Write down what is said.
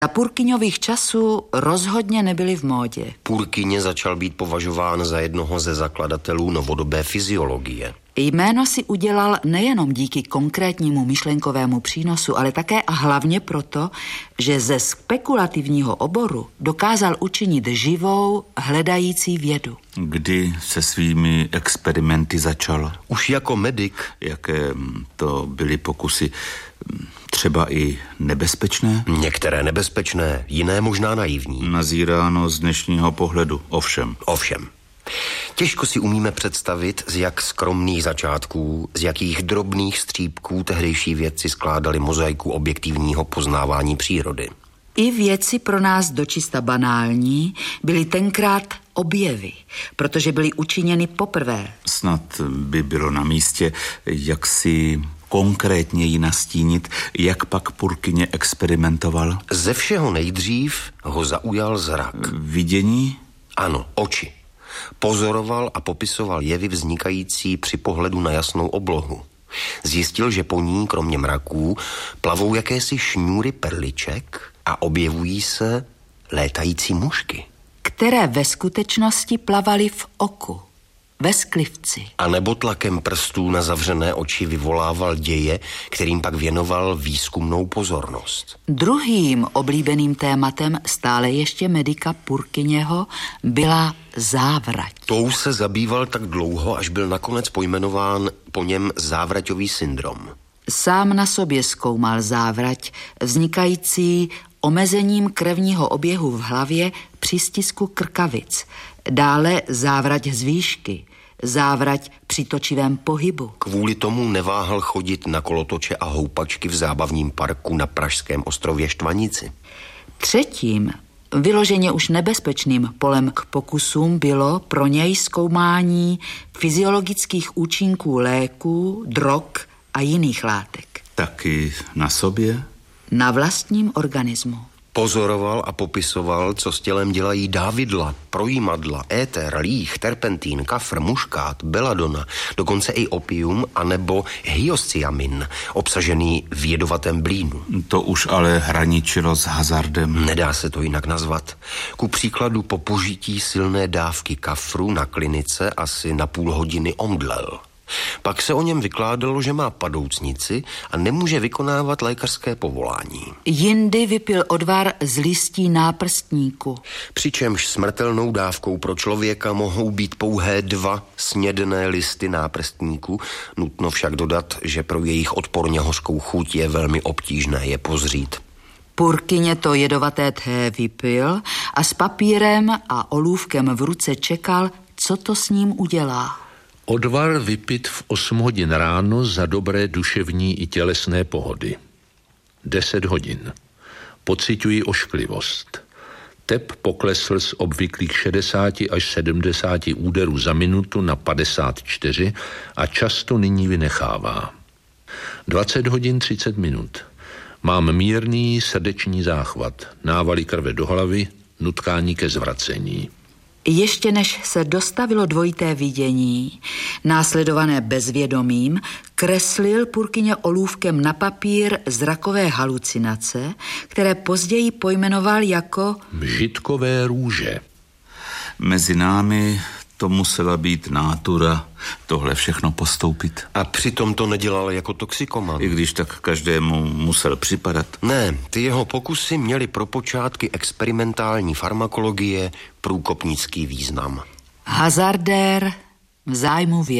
Za Purkyňových časů rozhodně nebyly v módě. Purkyně začal být považován za jednoho ze zakladatelů novodobé fyziologie. Jméno si udělal nejenom díky konkrétnímu myšlenkovému přínosu, ale také a hlavně proto, že ze spekulativního oboru dokázal učinit živou, hledající vědu. Kdy se svými experimenty začal? Už jako medic. Jaké to byly pokusy? Třeba i nebezpečné? Některé nebezpečné, jiné možná naivní. Nazíráno z dnešního pohledu, ovšem. Ovšem. Těžko si umíme představit, z jak skromných začátků, z jakých drobných střípků tehdejší vědci skládali mozaiku objektivního poznávání přírody. I věci pro nás dočista banální byly tenkrát objevy, protože byly učiněny poprvé. Snad by bylo na místě, jak si konkrétněji nastínit, jak pak Purkyně experimentoval. Ze všeho nejdřív ho zaujal zrak. Vidění? Ano, oči. Pozoroval a popisoval jevy vznikající při pohledu na jasnou oblohu. Zjistil, že po ní, kromě mraků, plavou jakési šňůry perliček a objevují se létající mušky. Které ve skutečnosti plavaly v oku, ve sklivci. A nebo tlakem prstů na zavřené oči vyvolával děje, kterým pak věnoval výzkumnou pozornost. Druhým oblíbeným tématem stále ještě medika Purkyněho byla závrať. Tou se zabýval tak dlouho, až byl nakonec pojmenován po něm závraťový syndrom. Sám na sobě zkoumal závrať, vznikající omezením krevního oběhu v hlavě při stisku krkavic. Dále závrať z výšky, závrať při točivém pohybu. Kvůli tomu neváhal chodit na kolotoče a houpačky v zábavním parku na pražském ostrově Štvanici. Třetím, vyloženě už nebezpečným polem k pokusům bylo pro něj zkoumání fyziologických účinků léků, drog a jiných látek. Taky na sobě? Na vlastním organismu. Pozoroval a popisoval, co s tělem dělají dávidla, projímadla, éter, líh, terpentín, kafr, muškát, beladona, dokonce i opium anebo hyoscyamin, obsažený v jedovatém blínu. To už ale hraničilo s hazardem. Nedá se to jinak nazvat. Ku příkladu po požití silné dávky kafru na klinice asi na půl hodiny omdlel. Pak se o něm vykládalo, že má padoucnici a nemůže vykonávat lékařské povolání. Jindy vypil odvar z listí náprstníku. Přičemž smrtelnou dávkou pro člověka mohou být pouhé 2 snědné listy náprstníku. Nutno však dodat, že pro jejich odporně hořkou chuť je velmi obtížné je pozřít. Purkyně to jedovaté té vypil a s papírem a olůvkem v ruce čekal, co to s ním udělá. Odvar vypit v 8 hodin ráno za dobré duševní i tělesné pohody. 10 hodin. Pociťuji ošklivost. Tep poklesl z obvyklých 60 až 70 úderů za minutu na 54 a často nyní vynechává. 20 hodin 30 minut. Mám mírný srdeční záchvat, návaly krve do hlavy, nutkání ke zvracení. Ještě než se dostavilo dvojité vidění, následované bezvědomím, kreslil Purkyně olůvkem na papír zrakové halucinace, které později pojmenoval jako mžitkové růže. Mezi námi to musela být nátura, tohle všechno postoupit. A přitom to nedělal jako toxikoman. I když tak každému musel připadat. Ne, ty jeho pokusy měly pro počátky experimentální farmakologie průkopnický význam. hazardér v zájmu vědy.